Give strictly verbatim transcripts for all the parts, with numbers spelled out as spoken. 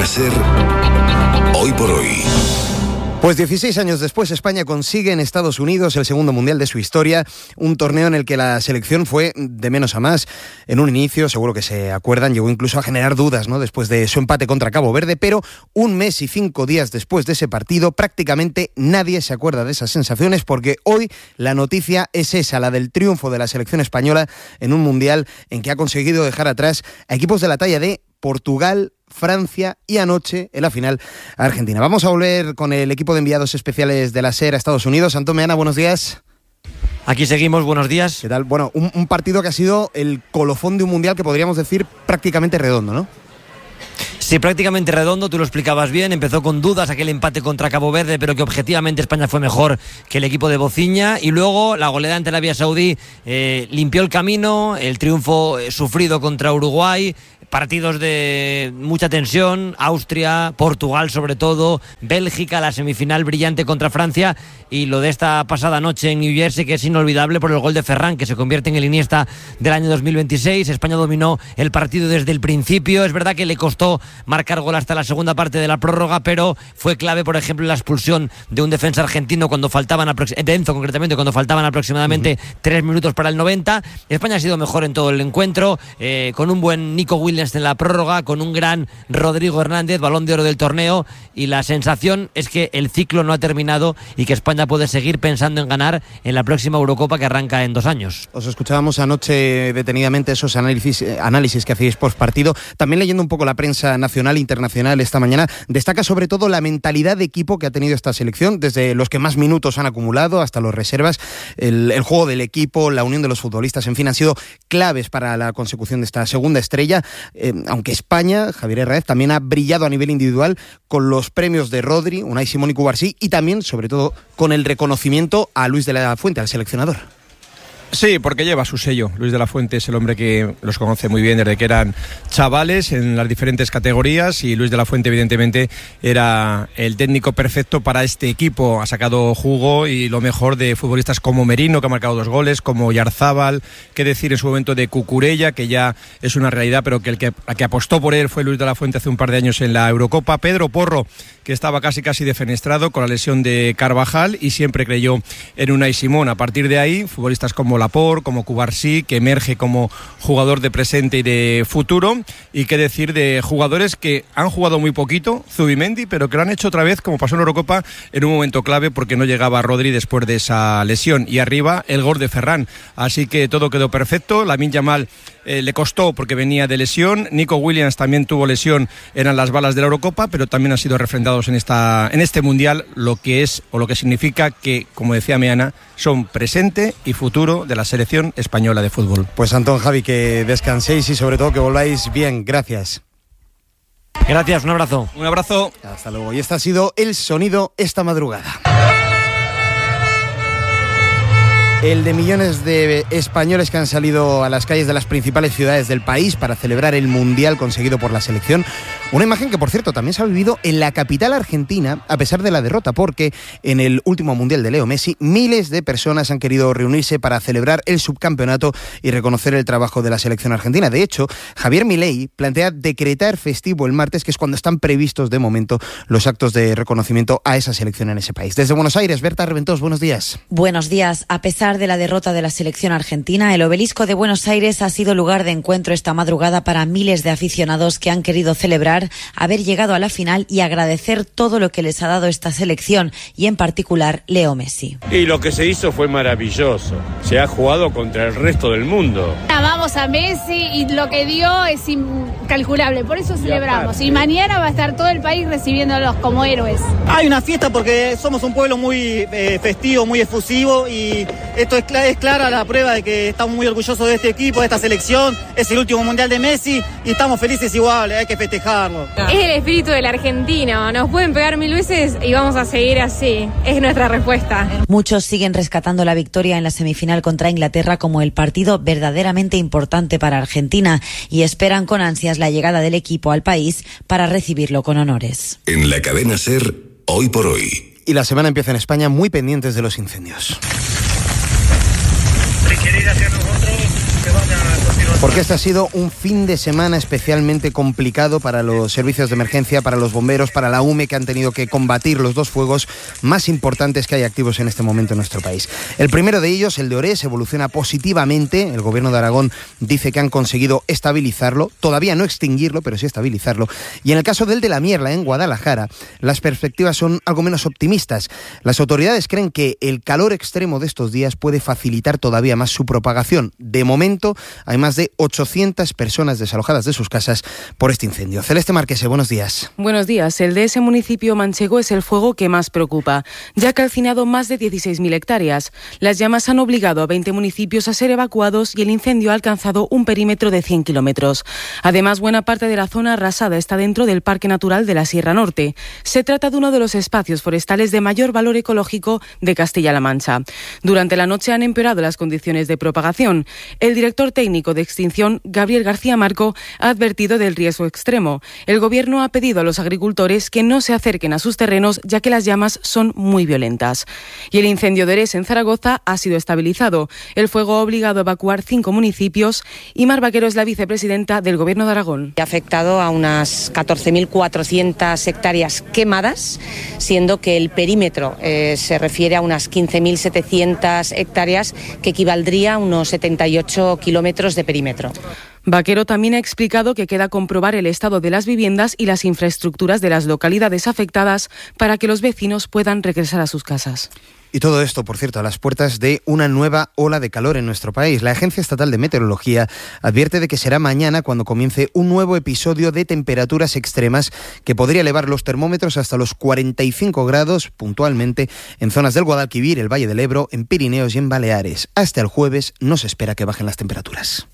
Cadena SER, Hoy por Hoy. Pues dieciséis años después, España consigue en Estados Unidos el segundo mundial de su historia, un torneo en el que la selección fue de menos a más. En un inicio, seguro que se acuerdan, llegó incluso a generar dudas, ¿no?, después de su empate contra Cabo Verde, pero un mes y cinco días después de ese partido, prácticamente nadie se acuerda de esas sensaciones, porque hoy la noticia es esa, la del triunfo de la selección española en un mundial en que ha conseguido dejar atrás a equipos de la talla de Portugal, Francia y anoche, en la final, a Argentina. Vamos a volver con el equipo de enviados especiales de la SER a Estados Unidos. Antón Meana, buenos días. Aquí seguimos, buenos días. ¿Qué tal? Bueno, un, un partido que ha sido el colofón de un mundial que podríamos decir prácticamente redondo, ¿no? Sí, prácticamente redondo, tú lo explicabas bien. Empezó con dudas aquel empate contra Cabo Verde, pero que objetivamente España fue mejor que el equipo de Bociña. Y luego la goleada ante Arabia Saudí eh, limpió el camino, el triunfo eh, sufrido contra Uruguay. Partidos de mucha tensión, Austria, Portugal sobre todo, Bélgica, la semifinal brillante contra Francia, y lo de esta pasada noche en New Jersey, que es inolvidable por el gol de Ferran, que se convierte en el Iniesta del año dos mil veintiséis. España dominó el partido desde el principio. Es verdad que le costó marcar gol hasta la segunda parte de la prórroga, pero fue clave, por ejemplo, la expulsión de un defensa argentino cuando faltaban, de Enzo concretamente, cuando faltaban aproximadamente uh-huh. tres minutos para el noventa. España ha sido mejor en todo el encuentro, eh, con un buen Nico Williams en la prórroga, con un gran Rodrigo Hernández, balón de oro del torneo, y la sensación es que el ciclo no ha terminado y que España puede seguir pensando en ganar en la próxima Eurocopa, que arranca en dos años. Os escuchábamos anoche detenidamente esos análisis, análisis que hacéis post partido. También leyendo un poco la prensa nacional e internacional esta mañana, destaca sobre todo la mentalidad de equipo que ha tenido esta selección, desde los que más minutos han acumulado hasta los reservas. El, el juego del equipo, la unión de los futbolistas, en fin, han sido claves para la consecución de esta segunda estrella. Eh, aunque España, Javier Herráez, también ha brillado a nivel individual con los premios de Rodri, Unai Simón y Cubarsí, y también, sobre todo, con el reconocimiento a Luis de la Fuente, al seleccionador. Sí, porque lleva su sello. Luis de la Fuente es el hombre que los conoce muy bien desde que eran chavales en las diferentes categorías, y Luis de la Fuente evidentemente era el técnico perfecto para este equipo. Ha sacado jugo y lo mejor de futbolistas como Merino, que ha marcado dos goles, como Yarzábal, qué decir en su momento de Cucurella, que ya es una realidad, pero que el que, el que apostó por él fue Luis de la Fuente hace un par de años en la Eurocopa. Pedro Porro, que estaba casi casi defenestrado con la lesión de Carvajal, y siempre creyó en Unai Simón. A partir de ahí, futbolistas como Laporte, como Cubarsí, que emerge como jugador de presente y de futuro, y qué decir de jugadores que han jugado muy poquito, Zubimendi, pero que lo han hecho otra vez, como pasó en Eurocopa, en un momento clave, porque no llegaba Rodri después de esa lesión. Y arriba el gol de Ferran, así que todo quedó perfecto. Lamine Yamal eh, le costó porque venía de lesión, Nico Williams también tuvo lesión, eran las balas de la Eurocopa, pero también han sido refrendados en, esta, en este Mundial, lo que es o lo que significa que, como decía Meana, son presente y futuro de la selección española de fútbol. Pues Antón, Javi, que descanséis y sobre todo que volváis bien. Gracias. Gracias, un abrazo. Un abrazo. Hasta luego. Y este ha sido el sonido esta madrugada. El de millones de españoles que han salido a las calles de las principales ciudades del país para celebrar el Mundial conseguido por la selección. Una imagen que, por cierto, también se ha vivido en la capital argentina, a pesar de la derrota, porque en el último Mundial de Leo Messi, miles de personas han querido reunirse para celebrar el subcampeonato y reconocer el trabajo de la selección argentina. De hecho, Javier Milei plantea decretar festivo el martes, que es cuando están previstos de momento los actos de reconocimiento a esa selección en ese país. Desde Buenos Aires, Berta Reventós, buenos días. Buenos días. A pesar de la derrota de la selección argentina, el obelisco de Buenos Aires ha sido lugar de encuentro esta madrugada para miles de aficionados que han querido celebrar haber llegado a la final y agradecer todo lo que les ha dado esta selección, y en particular Leo Messi. Y lo que se hizo fue maravilloso. Se ha jugado contra el resto del mundo. Amamos a Messi y lo que dio es incalculable, por eso celebramos. Y mañana va a estar todo el país recibiéndolos como héroes. Hay una fiesta porque somos un pueblo muy eh, festivo, muy efusivo, y esto es, es clara la prueba de que estamos muy orgullosos de este equipo, de esta selección. Es el último mundial de Messi y estamos felices igual, hay que festejarlo. Es el espíritu del argentino, nos pueden pegar mil veces y vamos a seguir así, es nuestra respuesta. Muchos siguen rescatando la victoria en la semifinal contra Inglaterra como el partido verdaderamente importante para Argentina, y esperan con ansias la llegada del equipo al país para recibirlo con honores. En la cadena SER, Hoy por Hoy. Y la semana empieza en España muy pendientes de los incendios. Si quiere ir hacia nosotros, que vaya a continuar. Porque este ha sido un fin de semana especialmente complicado para los servicios de emergencia, para los bomberos, para la U M E, que han tenido que combatir los dos fuegos más importantes que hay activos en este momento en nuestro país. El primero de ellos, el de Orés, evoluciona positivamente. El Gobierno de Aragón dice que han conseguido estabilizarlo, todavía no extinguirlo, pero sí estabilizarlo. Y en el caso del de la Mierla, en Guadalajara, las perspectivas son algo menos optimistas. Las autoridades creen que el calor extremo de estos días puede facilitar todavía más su propagación. De momento, hay más de ochocientas personas desalojadas de sus casas por este incendio. Celeste Marquese, buenos días. Buenos días. El de ese municipio manchego es el fuego que más preocupa. Ya ha calcinado más de dieciséis mil hectáreas. Las llamas han obligado a veinte municipios a ser evacuados y el incendio ha alcanzado un perímetro de cien kilómetros. Además, buena parte de la zona arrasada está dentro del Parque Natural de la Sierra Norte. Se trata de uno de los espacios forestales de mayor valor ecológico de Castilla-La Mancha. Durante la noche han empeorado las condiciones de propagación. El director técnico de extinción, Gabriel García Marco, ha advertido del riesgo extremo. El Gobierno ha pedido a los agricultores que no se acerquen a sus terrenos, ya que las llamas son muy violentas. Y el incendio de Orés en Zaragoza ha sido estabilizado. El fuego ha obligado a evacuar cinco municipios y Mar Vaquero es la vicepresidenta del Gobierno de Aragón. Ha afectado a unas catorce mil cuatrocientas hectáreas quemadas, siendo que el perímetro eh, se refiere a unas quince mil setecientas hectáreas, que equivaldría a unos setenta y ocho kilómetros de perímetro. Vaquero también ha explicado que queda comprobar el estado de las viviendas y las infraestructuras de las localidades afectadas para que los vecinos puedan regresar a sus casas. Y todo esto, por cierto, a las puertas de una nueva ola de calor en nuestro país. La Agencia Estatal de Meteorología advierte de que será mañana cuando comience un nuevo episodio de temperaturas extremas que podría elevar los termómetros hasta los cuarenta y cinco grados puntualmente en zonas del Guadalquivir, el Valle del Ebro, en Pirineos y en Baleares. Hasta el jueves no se espera que bajen las temperaturas.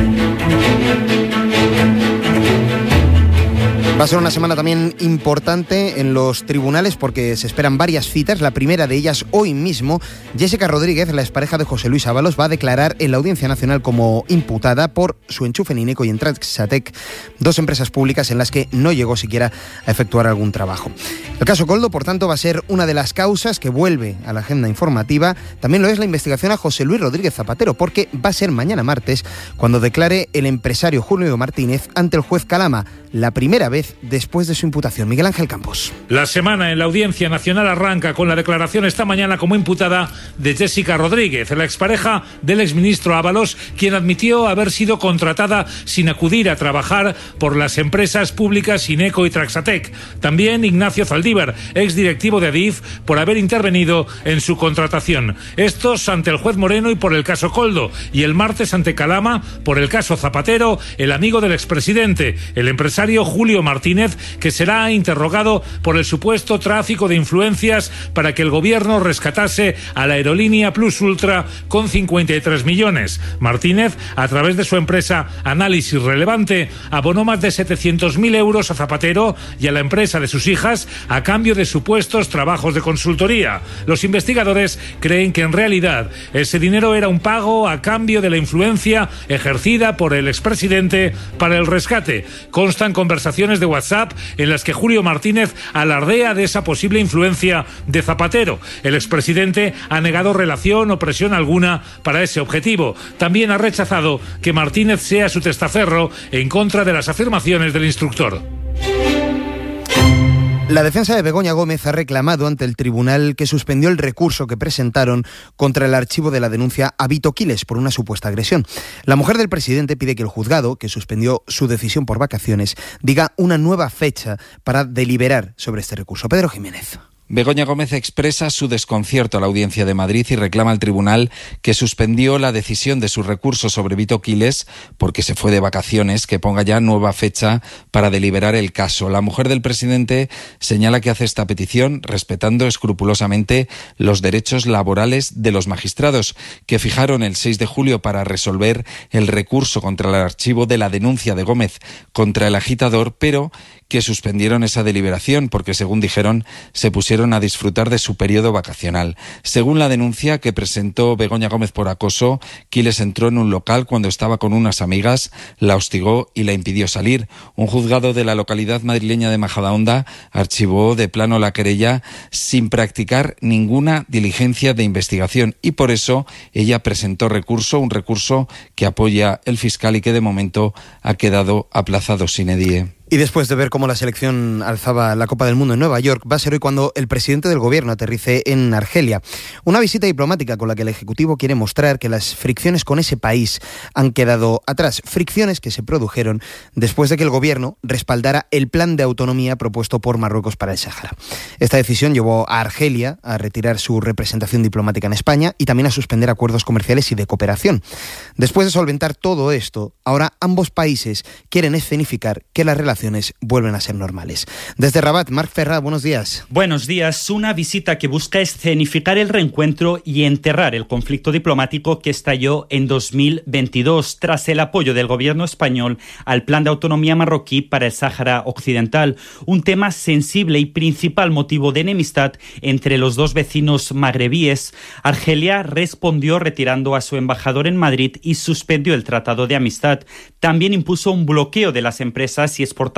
Va a ser una semana también importante en los tribunales porque se esperan varias citas. La primera de ellas hoy mismo. Jessica Rodríguez, la expareja de José Luis Ábalos, va a declarar en la Audiencia Nacional como imputada por su enchufe en Ineco y en Traxatec, dos empresas públicas en las que no llegó siquiera a efectuar algún trabajo. El caso Coldo, por tanto, va a ser una de las causas que vuelve a la agenda informativa. También lo es la investigación a José Luis Rodríguez Zapatero, porque va a ser mañana martes cuando declare el empresario Julio Martínez ante el juez Calama, la primera vez después de su imputación. Miguel Ángel Campos. La semana en la Audiencia Nacional arranca con la declaración esta mañana como imputada de Jessica Rodríguez, la expareja del exministro Ábalos, quien admitió haber sido contratada sin acudir a trabajar por las empresas públicas Ineco y Traxatec. También Ignacio Zaldívar, exdirectivo de Adif, por haber intervenido en su contratación. Estos ante el juez Moreno y por el caso Coldo, y el martes ante Calama por el caso Zapatero, el amigo del expresidente, el empresario Julio Martínez, que será interrogado por el supuesto tráfico de influencias para que el gobierno rescatase a la aerolínea Plus Ultra con cincuenta y tres millones. Martínez, a través de su empresa Análisis Relevante, abonó más de setecientos mil euros a Zapatero y a la empresa de sus hijas a cambio de supuestos trabajos de consultoría. Los investigadores creen que en realidad ese dinero era un pago a cambio de la influencia ejercida por el expresidente para el rescate. Constan conversaciones de WhatsApp en las que Julio Martínez alardea de esa posible influencia de Zapatero. El expresidente ha negado relación o presión alguna para ese objetivo. También ha rechazado que Martínez sea su testaferro en contra de las afirmaciones del instructor. La defensa de Begoña Gómez ha reclamado ante el tribunal que suspendió el recurso que presentaron contra el archivo de la denuncia a Vito Quiles por una supuesta agresión. La mujer del presidente pide que el juzgado, que suspendió su decisión por vacaciones, diga una nueva fecha para deliberar sobre este recurso. Pedro Jiménez. Begoña Gómez expresa su desconcierto a la Audiencia de Madrid y reclama al tribunal que suspendió la decisión de su recurso sobre Vito Quiles porque se fue de vacaciones, que ponga ya nueva fecha para deliberar el caso. La mujer del presidente señala que hace esta petición respetando escrupulosamente los derechos laborales de los magistrados, que fijaron el seis de julio para resolver el recurso contra el archivo de la denuncia de Gómez contra el agitador, pero que suspendieron esa deliberación porque, según dijeron, se pusieron dijeron a disfrutar de su periodo vacacional. Según la denuncia que presentó Begoña Gómez por acoso, Quiles entró en un local cuando estaba con unas amigas, la hostigó y la impidió salir. Un juzgado de la localidad madrileña de Majadahonda archivó de plano la querella sin practicar ninguna diligencia de investigación y por eso ella presentó recurso, un recurso que apoya el fiscal y que de momento ha quedado aplazado sine die. Y después de ver cómo la selección alzaba la Copa del Mundo en Nueva York, va a ser hoy cuando el presidente del gobierno aterrice en Argelia. Una visita diplomática con la que el Ejecutivo quiere mostrar que las fricciones con ese país han quedado atrás. Fricciones que se produjeron después de que el gobierno respaldara el plan de autonomía propuesto por Marruecos para el Sáhara. Esta decisión llevó a Argelia a retirar su representación diplomática en España y también a suspender acuerdos comerciales y de cooperación. Después de solventar todo esto, ahora ambos países quieren escenificar que las relaciones vuelven a ser normales. Desde Rabat, Marc Ferrat, buenos días. Buenos días. Una visita que busca escenificar el reencuentro y enterrar el conflicto diplomático que estalló en dos mil veintidós tras el apoyo del gobierno español al plan de autonomía marroquí para el Sáhara Occidental, un tema sensible y principal motivo de enemistad entre los dos vecinos magrebíes. Argelia respondió retirando a su embajador en Madrid y suspendió el tratado de amistad. También impuso un bloqueo de las empresas y exportaciones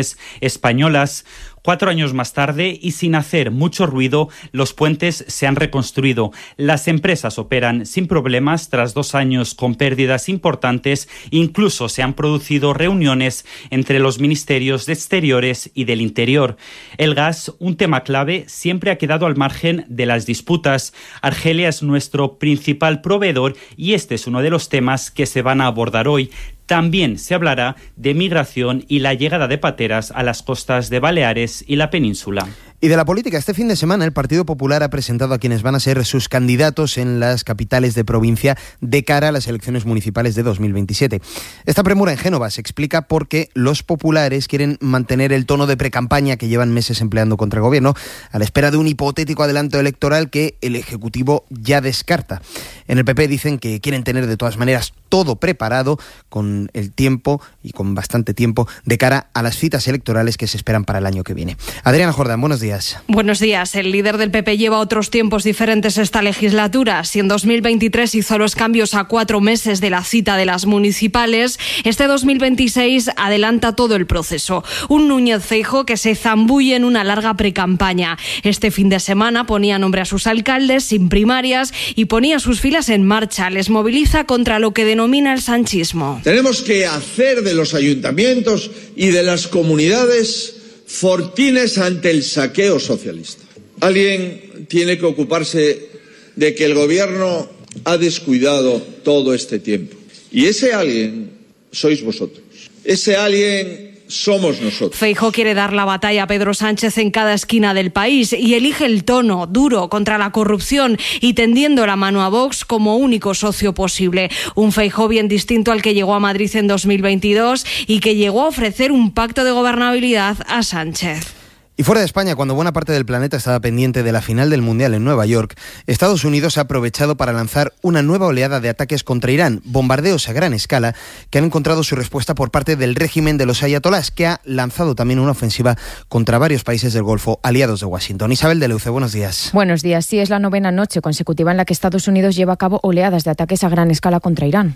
españolas. Cuatro años más tarde y sin hacer mucho ruido, los puentes se han reconstruido. Las empresas operan sin problemas tras dos años con pérdidas importantes. Incluso se han producido reuniones entre los ministerios de Exteriores y del Interior. El gas, un tema clave, siempre ha quedado al margen de las disputas. Argelia es nuestro principal proveedor y este es uno de los temas que se van a abordar hoy. También se hablará de migración y la llegada de pateras a las costas de Baleares y la península. Y de la política, este fin de semana el Partido Popular ha presentado a quienes van a ser sus candidatos en las capitales de provincia de cara a las elecciones municipales de dos mil veintisiete. Esta premura en Génova se explica porque los populares quieren mantener el tono de precampaña que llevan meses empleando contra el gobierno, a la espera de un hipotético adelanto electoral que el Ejecutivo ya descarta. En el P P dicen que quieren tener de todas maneras todo preparado con el tiempo y con bastante tiempo de cara a las citas electorales que se esperan para el año que viene. Adriana Jordán, buenos días. Buenos días. El líder del P P lleva otros tiempos diferentes esta legislatura. Si en dos mil veintitrés hizo los cambios a cuatro meses de la cita de las municipales, este dos mil veintiséis adelanta todo el proceso. Un Núñez Feijóo que se zambulle en una larga precampaña. Este fin de semana ponía nombre a sus alcaldes sin primarias y ponía sus filas en marcha. Les moviliza contra lo que denomina el sanchismo. Tenemos que hacer de los ayuntamientos y de las comunidades fortines ante el saqueo socialista. Alguien tiene que ocuparse de que el gobierno ha descuidado todo este tiempo. Y ese alguien sois vosotros. Ese alguien somos nosotros. Feijóo quiere dar la batalla a Pedro Sánchez en cada esquina del país y elige el tono duro contra la corrupción y tendiendo la mano a Vox como único socio posible. Un Feijóo bien distinto al que llegó a Madrid en dos mil veintidós y que llegó a ofrecer un pacto de gobernabilidad a Sánchez. Y fuera de España, cuando buena parte del planeta estaba pendiente de la final del Mundial en Nueva York, Estados Unidos ha aprovechado para lanzar una nueva oleada de ataques contra Irán, bombardeos a gran escala que han encontrado su respuesta por parte del régimen de los ayatolás, que ha lanzado también una ofensiva contra varios países del Golfo aliados de Washington. Isabel de Leuce, buenos días. Buenos días. Sí, es la novena noche consecutiva en la que Estados Unidos lleva a cabo oleadas de ataques a gran escala contra Irán.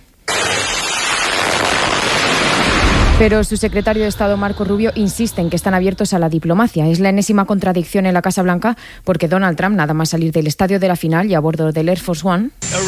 Pero su secretario de Estado, Marco Rubio, insiste en que están abiertos a la diplomacia. Es la enésima contradicción en la Casa Blanca porque Donald Trump, nada más salir del estadio de la final y a bordo del Air Force One,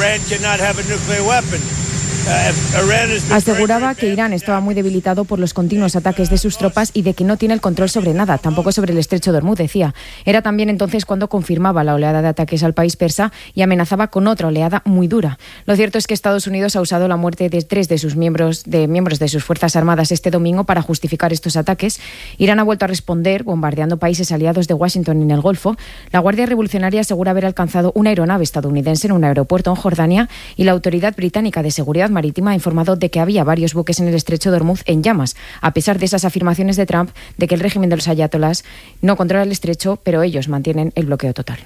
aseguraba que Irán estaba muy debilitado por los continuos ataques de sus tropas y de que no tiene el control sobre nada, tampoco sobre el estrecho de Hormuz, decía. Era también entonces cuando confirmaba la oleada de ataques al país persa y amenazaba con otra oleada muy dura. Lo cierto es que Estados Unidos ha usado la muerte de tres de sus miembros de miembros de sus fuerzas armadas este domingo para justificar estos ataques. Irán ha vuelto a responder bombardeando países aliados de Washington en el Golfo. La Guardia Revolucionaria asegura haber alcanzado una aeronave estadounidense en un aeropuerto en Jordania y la Autoridad Británica de Seguridad Marítima ha informado de que había varios buques en el estrecho de Hormuz en llamas, a pesar de esas afirmaciones de Trump de que el régimen de los ayatolás no controla el estrecho, pero ellos mantienen el bloqueo total.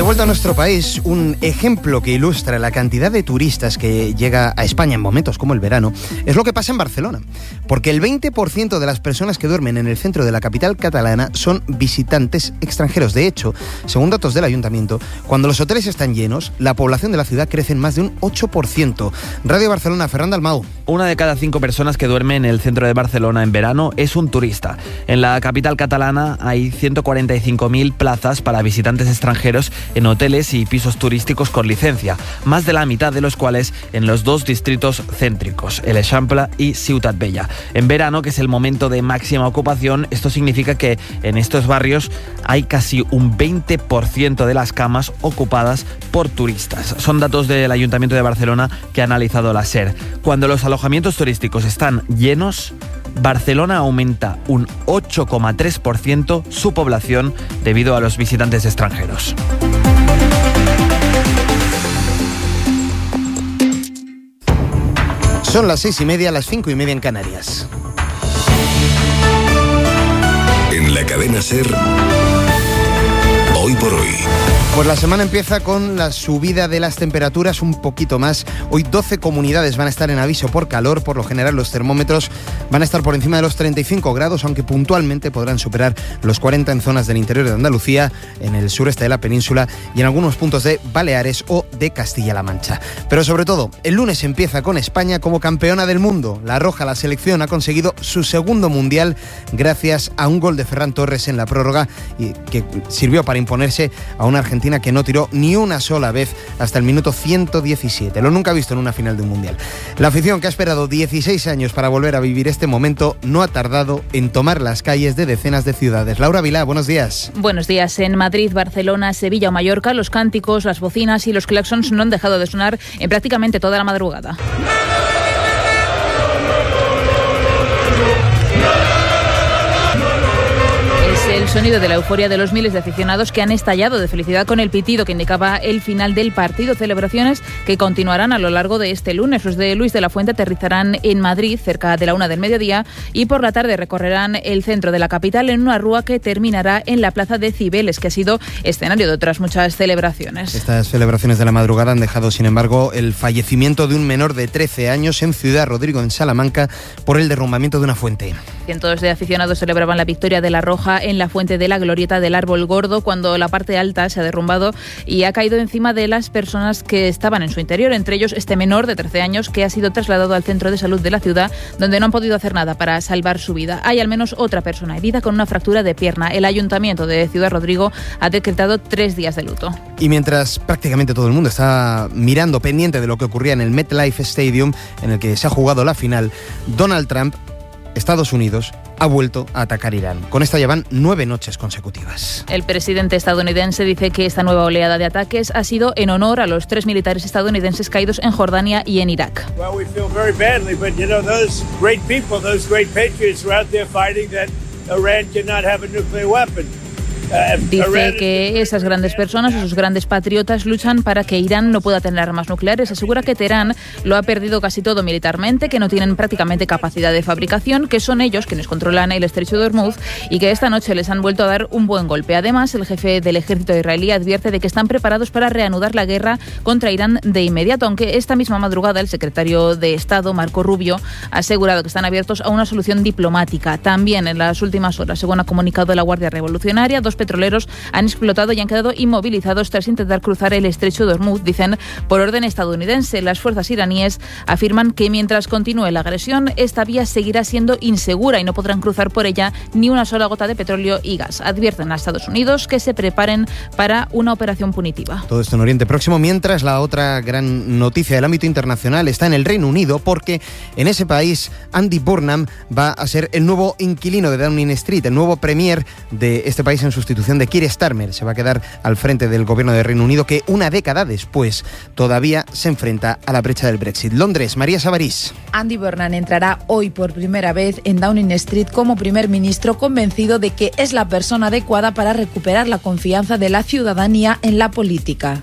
vuelta a nuestro país, un ejemplo que ilustra la cantidad de turistas que llega a España en momentos como el verano es lo que pasa en Barcelona, porque el veinte por ciento de las personas que duermen en el centro de la capital catalana son visitantes extranjeros. De hecho, según datos del ayuntamiento, cuando los hoteles están llenos, la población de la ciudad crece en más de un ocho por ciento. Radio Barcelona, Ferran Dalmau. Una de cada cinco personas que duerme en el centro de Barcelona en verano es un turista. En la capital catalana hay ciento cuarenta y cinco mil plazas para visitantes extranjeros en hoteles y pisos turísticos con licencia, más de la mitad de los cuales en los dos distritos céntricos, el Eixample y Ciutat Vella. En verano, que es el momento de máxima ocupación, esto significa que en estos barrios hay casi un veinte por ciento de las camas ocupadas por turistas. Son datos del Ayuntamiento de Barcelona que ha analizado la SER. Cuando los alojamientos turísticos están llenos, Barcelona aumenta un ocho coma tres por ciento su población debido a los visitantes extranjeros. Son las seis y media, las cinco y media en Canarias. En la cadena SER, Hoy por Hoy. Pues la semana empieza con la subida de las temperaturas un poquito más. Hoy doce comunidades van a estar en aviso por calor. Por lo general los termómetros van a estar por encima de los treinta y cinco grados, aunque puntualmente podrán superar los cuarenta en zonas del interior de Andalucía, en el sureste de la península y en algunos puntos de Baleares o de Castilla-La Mancha. Pero sobre todo, el lunes empieza con España como campeona del mundo. La Roja, la selección, ha conseguido su segundo mundial gracias a un gol de Ferran Torres en la prórroga y que sirvió para imponerse a una Argentina que no tiró ni una sola vez hasta el minuto ciento diecisiete, lo nunca visto en una final de un mundial. La afición, que ha esperado dieciséis años para volver a vivir este momento, no ha tardado en tomar las calles de decenas de ciudades. Laura Vilá, buenos días. Buenos días. En Madrid, Barcelona, Sevilla o Mallorca, los cánticos, las bocinas y los claxons no han dejado de sonar en prácticamente toda la madrugada. El sonido de la euforia de los miles de aficionados que han estallado de felicidad con el pitido que indicaba el final del partido. Celebraciones que continuarán a lo largo de este lunes. Los de Luis de la Fuente aterrizarán en Madrid cerca de la una del mediodía y por la tarde recorrerán el centro de la capital en una rúa que terminará en la plaza de Cibeles, que ha sido escenario de otras muchas celebraciones. Estas celebraciones de la madrugada han dejado, sin embargo, el fallecimiento de un menor de trece años en Ciudad Rodrigo, en Salamanca, por el derrumbamiento de una fuente. Cientos de aficionados celebraban la victoria de la Roja en la fuente de la glorieta del Árbol Gordo cuando la parte alta se ha derrumbado y ha caído encima de las personas que estaban en su interior, entre ellos este menor de trece años que ha sido trasladado al centro de salud de la ciudad, donde no han podido hacer nada para salvar su vida. Hay al menos otra persona herida con una fractura de pierna. El Ayuntamiento de Ciudad Rodrigo ha decretado tres días de luto. Y mientras prácticamente todo el mundo está mirando, pendiente de lo que ocurría en el MetLife Stadium, en el que se ha jugado la final, Donald Trump, Estados Unidos, ha vuelto a atacar Irán. Con esta llevan nueve noches consecutivas. El presidente estadounidense dice que esta nueva oleada de ataques ha sido en honor a los tres militares estadounidenses caídos en Jordania y en Irak. Well, we feel very badly, but you know those great people, those great patriots are out there fighting that Iran cannot have a nuclear weapon. Dice que esas grandes personas, esos grandes patriotas, luchan para que Irán no pueda tener armas nucleares. Asegura que Teherán lo ha perdido casi todo militarmente, que no tienen prácticamente capacidad de fabricación, que son ellos quienes controlan el estrecho de Hormuz y que esta noche les han vuelto a dar un buen golpe. Además, el jefe del ejército israelí advierte de que están preparados para reanudar la guerra contra Irán de inmediato, aunque esta misma madrugada el secretario de Estado, Marco Rubio, ha asegurado que están abiertos a una solución diplomática. También en las últimas horas, según ha comunicado la Guardia Revolucionaria, dos petroleros han explotado y han quedado inmovilizados tras intentar cruzar el estrecho de Hormuz, dicen, por orden estadounidense. Las fuerzas iraníes afirman que mientras continúe la agresión, esta vía seguirá siendo insegura y no podrán cruzar por ella ni una sola gota de petróleo y gas. Advierten a Estados Unidos que se preparen para una operación punitiva. Todo esto en Oriente Próximo, mientras la otra gran noticia del ámbito internacional está en el Reino Unido, porque en ese país Andy Burnham va a ser el nuevo inquilino de Downing Street, el nuevo premier de este país en sustitución de Keir Starmer. Se va a quedar al frente del gobierno de Reino Unido, que una década después todavía se enfrenta a la brecha del Brexit. Londres, María Sabarís. Andy Burnham entrará hoy por primera vez en Downing Street como primer ministro, convencido de que es la persona adecuada para recuperar la confianza de la ciudadanía en la política.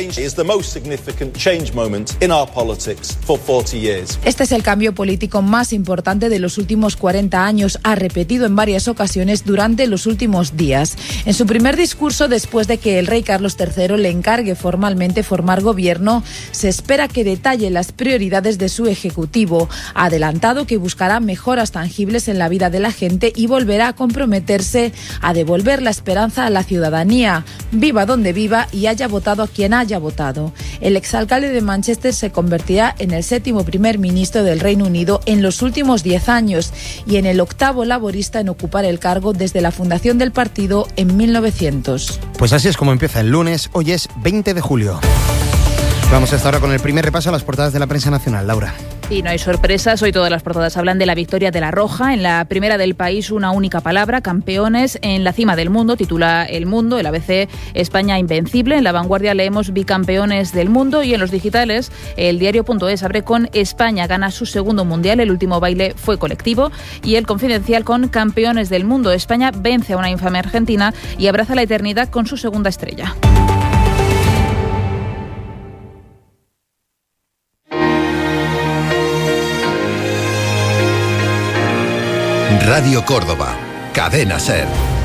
Este es el cambio político más importante de los últimos cuarenta años, ha repetido en varias ocasiones durante los últimos días. En su primer discurso, después de que el rey Carlos tercero le encargue formalmente formar gobierno, se espera que detalle las prioridades de su ejecutivo. Ha adelantado que buscará mejoras tangibles en la vida de la gente y volverá a comprometerse a devolver la esperanza a la ciudadanía, viva donde viva y haya votado a quien haya votado. El exalcalde de Manchester se convertirá en el séptimo primer ministro del Reino Unido en los últimos diez años y en el octavo laborista en ocupar el cargo desde la fundación del partido en mil novecientos. Pues así es como empieza el lunes. Hoy es veinte de julio. Vamos a estar ahora con el primer repaso a las portadas de la prensa nacional. Laura. Y no hay sorpresas, hoy todas las portadas hablan de la victoria de la Roja. En la primera del país, una única palabra, campeones en la cima del mundo, titula El Mundo, el A B C, España invencible. En La Vanguardia leemos bicampeones del mundo y en los digitales, el diario.es abre con España gana su segundo mundial, el último baile fue colectivo, y El Confidencial con campeones del mundo. España vence a una infame Argentina y abraza la eternidad con su segunda estrella. Radio Córdoba, Cadena SER.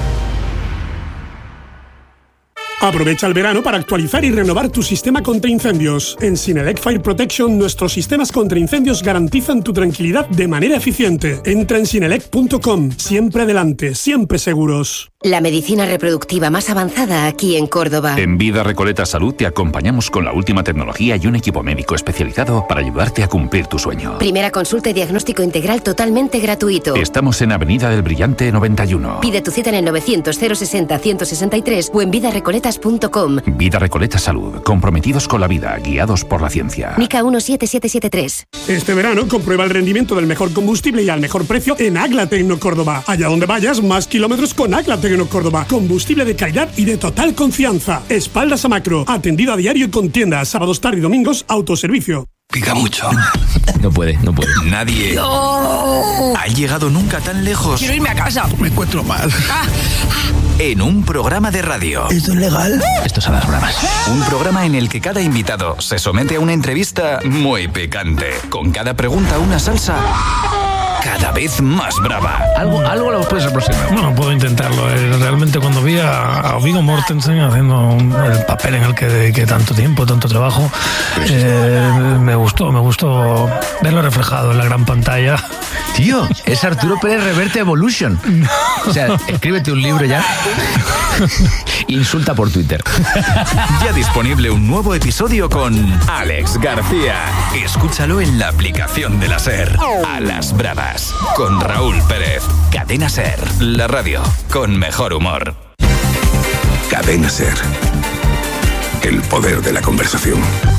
Aprovecha el verano para actualizar y renovar tu sistema contra incendios. En Sinelec Fire Protection, nuestros sistemas contra incendios garantizan tu tranquilidad de manera eficiente. Entra en sinelec punto com. Siempre adelante, siempre seguros. La medicina reproductiva más avanzada aquí en Córdoba. En Vida Recoleta Salud te acompañamos con la última tecnología y un equipo médico especializado para ayudarte a cumplir tu sueño. Primera consulta y diagnóstico integral totalmente gratuito. Estamos en Avenida del Brillante noventa y uno. Pide tu cita en el novecientos cero sesenta ciento sesenta y tres o en vida recoletas punto com. Vida Recoleta Salud, comprometidos con la vida, guiados por la ciencia. N I C A uno siete siete siete tres. Este verano comprueba el rendimiento del mejor combustible y al mejor precio en Agla Tecno Córdoba. Allá donde vayas, más kilómetros con Agla Tecno Córdoba. Combustible de calidad y de total confianza. Espaldas a Macro. Atendido a diario con tiendas, sábados, tarde y domingos, autoservicio. Pica mucho. No puede, no puede. Nadie no. ha llegado nunca tan lejos. Quiero irme a casa. Me encuentro mal. Ah. En un programa de radio. ¿Esto es legal? Esto son las bromas. Un programa en el que cada invitado se somete a una entrevista muy picante. Con cada pregunta una salsa cada vez más brava. Algo, algo lo puedes aproximar. Bueno, puedo intentarlo. Realmente cuando vi a, a Viggo Mortensen haciendo el papel en el que dediqué tanto tiempo, tanto trabajo, eh, me gustó, me gustó verlo reflejado en la gran pantalla. Tío, es Arturo Pérez Reverte Evolution. O sea, escríbete un libro ya. Insulta por Twitter. Ya disponible un nuevo episodio con Alex García. Escúchalo en la aplicación de la SER. A las bravas. Con Raúl Pérez. Cadena SER. La radio con mejor humor. Cadena SER. El poder de la conversación.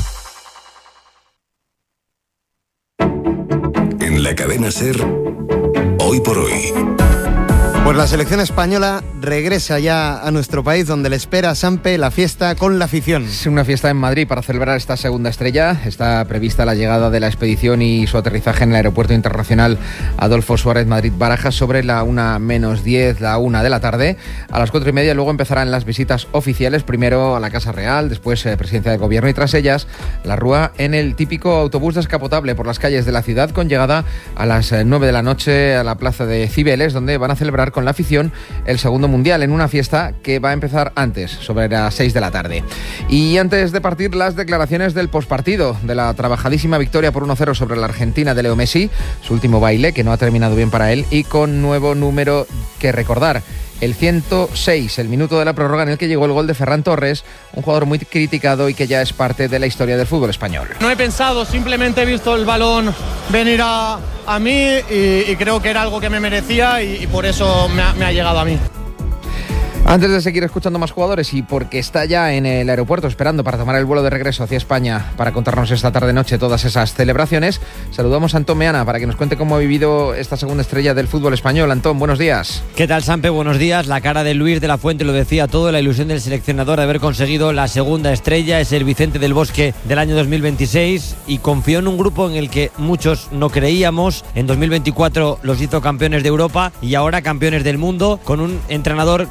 En la Cadena SER. Hoy por hoy. Pues la selección española regresa ya a nuestro país, donde le espera a Sampe la fiesta con la afición. Es una fiesta en Madrid para celebrar esta segunda estrella. Está prevista la llegada de la expedición y su aterrizaje en el Aeropuerto Internacional Adolfo Suárez Madrid-Barajas sobre la una menos diez, la una de la tarde. A las cuatro y media luego empezarán las visitas oficiales, primero a la Casa Real, después eh, Presidencia del Gobierno y tras ellas la Rúa en el típico autobús descapotable por las calles de la ciudad, con llegada a las nueve de la noche a la Plaza de Cibeles, donde van a celebrar con la afición el segundo mundial en una fiesta que va a empezar antes, sobre las seis de la tarde. Y antes de partir, las declaraciones del pospartido de la trabajadísima victoria por uno cero sobre la Argentina de Leo Messi, su último baile que no ha terminado bien para él y con nuevo número que recordar. El ciento seis, el minuto de la prórroga en el que llegó el gol de Ferran Torres, un jugador muy criticado y que ya es parte de la historia del fútbol español. No he pensado, simplemente he visto el balón venir a, a mí y, y creo que era algo que me merecía y, y por eso me ha, me ha llegado a mí. Antes de seguir escuchando más jugadores y porque está ya en el aeropuerto esperando para tomar el vuelo de regreso hacia España para contarnos esta tarde-noche todas esas celebraciones, saludamos a Antón Meana para que nos cuente cómo ha vivido esta segunda estrella del fútbol español. Antón, buenos días. ¿Qué tal, Sampe? Buenos días. La cara de Luis de la Fuente lo decía todo, la ilusión del seleccionador de haber conseguido la segunda estrella, es el Vicente del Bosque del año dos mil veintiséis y confió en un grupo en el que muchos no creíamos. En dos mil veinticuatro los hizo campeones de Europa y ahora campeones del mundo, con un entrenador que ha creado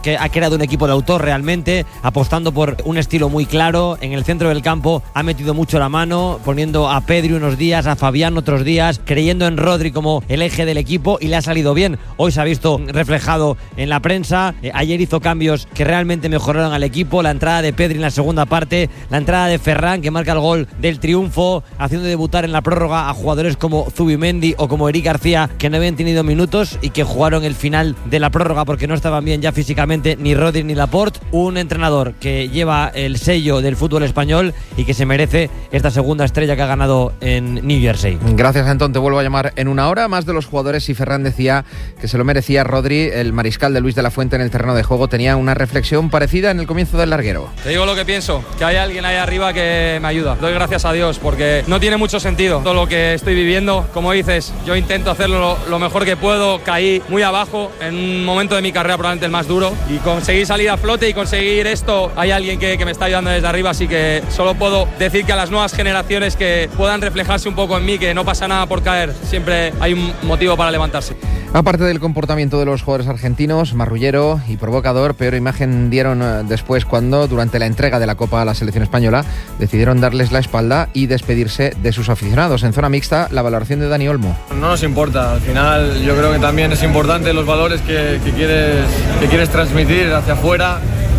creado un equipo de autor realmente, apostando por un estilo muy claro. En el centro del campo ha metido mucho la mano, poniendo a Pedri unos días, a Fabián otros días, creyendo en Rodri como el eje del equipo, y le ha salido bien. Hoy se ha visto reflejado en la prensa. Eh, ayer hizo cambios que realmente mejoraron al equipo. La entrada de Pedri en la segunda parte, la entrada de Ferran, que marca el gol del triunfo, haciendo debutar en la prórroga a jugadores como Zubimendi o como Eric García, que no habían tenido minutos y que jugaron el final de la prórroga porque no estaban bien ya físicamente ni Rodri ni Laporte. Un entrenador que lleva el sello del fútbol español y que se merece esta segunda estrella que ha ganado en New Jersey. Gracias, Antón. Te vuelvo a llamar en una hora. Más de los jugadores, y Ferran decía que se lo merecía. Rodri, el mariscal de Luis de la Fuente en el terreno de juego, tenía una reflexión parecida en el comienzo del larguero. Te digo lo que pienso, que hay alguien ahí arriba que me ayuda. Doy gracias a Dios porque no tiene mucho sentido todo lo que estoy viviendo. Como dices, yo intento hacerlo lo, lo mejor que puedo. Caí muy abajo en un momento de mi carrera probablemente el más duro y conseguí salir a flote y conseguir esto. Hay alguien que, que me está ayudando desde arriba, así que solo puedo decir que a las nuevas generaciones que puedan reflejarse un poco en mí, que no pasa nada por caer, siempre hay un motivo para levantarse. Aparte del comportamiento de los jugadores argentinos, marrullero y provocador, peor imagen dieron después cuando, durante la entrega de la Copa a la selección española, decidieron darles la espalda y despedirse de sus aficionados. En zona mixta, la valoración de Dani Olmo. No nos importa, al final yo creo que también es importante los valores que, que, quieres, que quieres transmitir hacia afuera.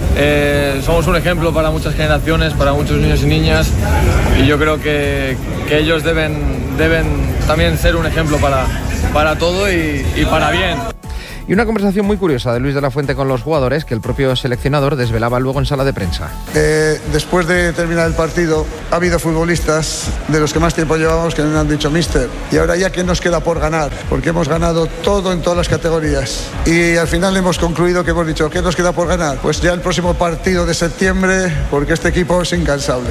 Eh, somos un ejemplo para muchas generaciones, para muchos niños y niñas, y yo creo que, que ellos deben, deben también ser un ejemplo para, para todo y, y para bien. Y una conversación muy curiosa de Luis de la Fuente con los jugadores que el propio seleccionador desvelaba luego en sala de prensa. Eh, después de terminar el partido, ha habido futbolistas de los que más tiempo llevamos que me han dicho míster, y ahora ya, ¿qué nos queda por ganar? Porque hemos ganado todo en todas las categorías. Y al final hemos concluido que hemos dicho, ¿qué nos queda por ganar? Pues ya el próximo partido de septiembre, porque este equipo es incansable.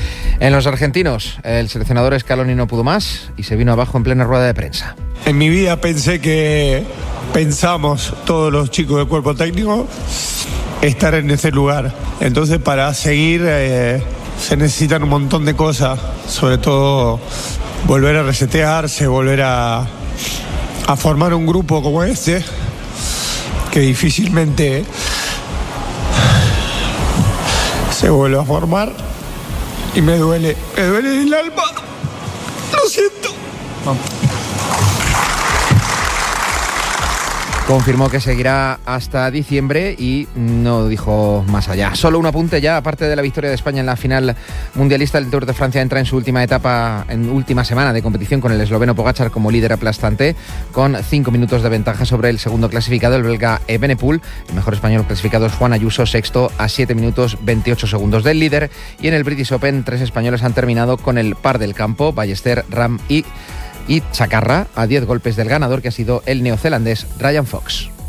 En los argentinos, el seleccionador Scaloni no pudo más y se vino abajo en plena rueda de prensa. En mi vida pensé que pensamos todos los chicos del cuerpo técnico estar en ese lugar. Entonces, para seguir eh, se necesitan un montón de cosas, sobre todo volver a resetearse, volver a, a formar un grupo como este, que difícilmente se vuelve a formar. Y me duele, me duele el alma. Lo siento. Vamos. Confirmó que seguirá hasta diciembre y no dijo más allá. Solo un apunte ya, aparte de la victoria de España en la final mundialista, el Tour de Francia entra en su última etapa, en última semana de competición, con el esloveno Pogačar como líder aplastante, con cinco minutos de ventaja sobre el segundo clasificado, el belga Evenepoel. El mejor español clasificado es Juan Ayuso, sexto, a siete minutos veintiocho segundos del líder. Y en el British Open, tres españoles han terminado con el par del campo, Ballester, Ram y... y Chacarra, a diez golpes del ganador, que ha sido el neozelandés Ryan Fox.